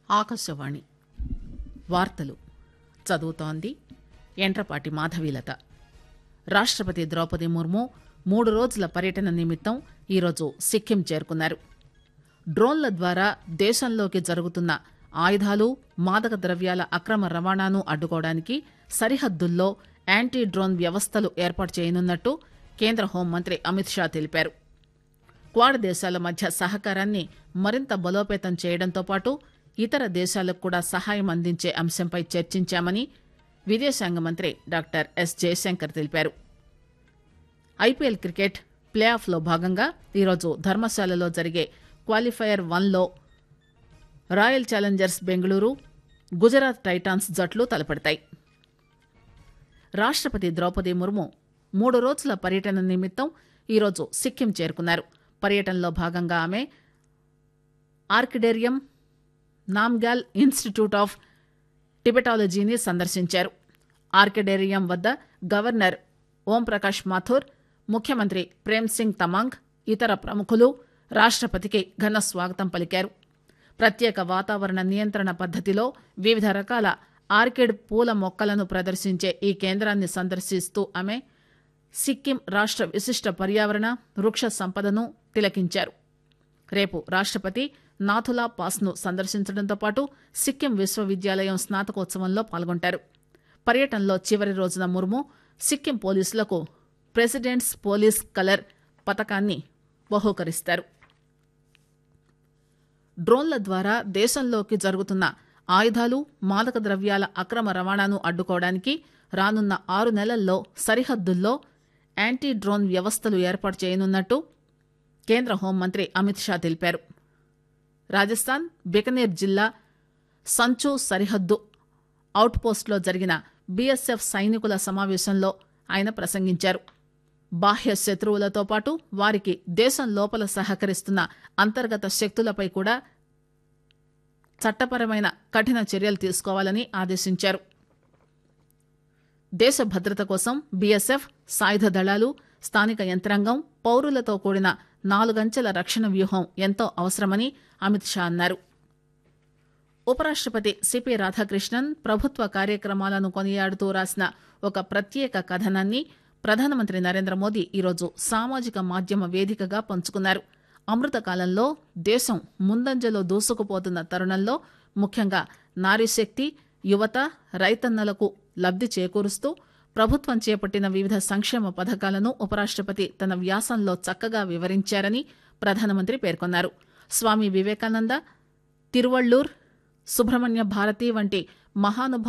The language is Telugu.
ఆకాశవాణి వార్తలు చదువుతోంది ఎంట్రపాటి మాధవీలత. రాష్టపతి ద్రౌపది ముర్ము 3 రోజుల పర్యటన నిమిత్తం ఈరోజు సిక్కిం చేరుకున్నారు. డ్రోన్ల ద్వారా దేశంలోకి జరుగుతున్న ఆయుధాలు, మాదక ద్రవ్యాల అక్రమ రవాణాను అడ్డుకోవడానికి సరిహద్దుల్లో యాంటీ డ్రోన్ వ్యవస్థలు ఏర్పాటు చేయనున్నట్టు కేంద్ర హోంమంత్రి అమిత్ షా తెలిపారు. క్వాడ్ దేశాల మధ్య సహకారాన్ని మరింత బలోపేతం చేయడంతో పాటు ఇతర దేశాలకు కూడా సహాయం అందించే అంశంపై చర్చించామని విదేశాంగ మంత్రి డాక్టర్ ఎస్ జయశంకర్ తెలిపారు. ఐపీఎల్ క్రికెట్ ప్లే ఆఫ్లో భాగంగా ఈరోజు ధర్మశాలలో జరిగే qualifier 1లో royal Challengers Bengaluru, Gujarat Titans జట్లు తలపడతాయి. రాష్టపతి ద్రౌపది ముర్ము 3 రోజుల పర్యటన నిమిత్తం ఈరోజు సిక్కిం చేరుకున్నారు. పర్యటనలో భాగంగా ఆమె ఆర్కిడేరియం, నామ్గ్యాల్ ఇన్స్టిట్యూట్ ఆఫ్ టిబెటాలజీని సందర్శించారు. ఆర్కిడేరియం వద్ద గవర్నర్ ఓంప్రకాష్ మాథూర్, ముఖ్యమంత్రి ప్రేమ్ సింగ్ తమాంగ్, ఇతర ప్రముఖులు రాష్టపతికి ఘన స్వాగతం పలికారు. ప్రత్యేక వాతావరణ నియంత్రణ పద్దతిలో వివిధ రకాల ఆర్కిడ్ పూల మొక్కలను ప్రదర్శించే ఈ కేంద్రాన్ని సందర్శిస్తూ ఆమె సిక్కిం రాష్ట విశిష్ట పర్యావరణ, వృక్ష సంపదను తిలకించారు. రేపు రాష్టపతి నాథులా పాస్ను సందర్శించడంతో పాటు సిక్కిం విశ్వవిద్యాలయం స్నాతకోత్సవంలో పాల్గొంటారు. పర్యటనలో చివరి రోజున ముర్ము సిక్కిం పోలీసులకు ప్రెసిడెంట్స్ పోలీస్ కలర్ పతకాన్ని బహూకరిస్తారు. డ్రోన్ల ద్వారా దేశంలోకి జరుగుతున్న ఆయుధాలు, మాదక ద్రవ్యాల అక్రమ రవాణాను అడ్డుకోవడానికి రానున్న 6 నెలల్లో సరిహద్దుల్లో యాంటీ డ్రోన్ వ్యవస్థలు ఏర్పాటు చేయనున్నట్టు కేంద్ర హోంమంత్రి అమిత్ షా తెలిపారు. రాజస్థాన్ బికనేర్ జిల్లా సంచు సరిహద్దు అవుట్ పోస్టులో జరిగిన బీఎస్ఎఫ్ సైనికుల సమావేశంలో ఆయన ప్రసంగించారు. బాహ్య శత్రువులతో పాటు వారికి దేశం లోపల సహకరిస్తున్న అంతర్గత శక్తులపై కూడా చట్టపరమైన కఠిన చర్యలు తీసుకోవాలని ఆదేశించారు. దేశ భద్రత కోసం బీఎస్ఎఫ్, సాయుధ దళాలు, స్థానిక యంత్రాంగం, పౌరులతో కూడిన 4 అంచెల రక్షణ వ్యూహం ఎంతో అవసరమని అమిత్ షా అన్నారు. ఉపరాష్టపతి సిపి రాధాకృష్ణన్ ప్రభుత్వ కార్యక్రమాలను కొనియాడుతూ రాసిన ఒక ప్రత్యేక కథనాన్ని ప్రధానమంత్రి నరేంద్ర మోదీ ఈరోజు సామాజిక మాధ్యమ వేదికగా పంచుకున్నారు. అమృతకాలంలో దేశం ముందంజలో దూసుకుపోతున్న తరుణంలో ముఖ్యంగా నారీశక్తి, యువత, రైతన్నలకు లబ్ది చేకూరుస్తూ ప్రభుత్వం చేపట్టిన వివిధ సంక్షేమ పథకాలను ఉపరాష్టపతి తన వ్యాసంలో చక్కగా వివరించారని ప్రధానమంత్రి పేర్కొన్నారు. స్వామి వివేకానంద, తిరువళ్లూర్, సుబ్రహ్మణ్య భారతి వంటి మహానుభావుల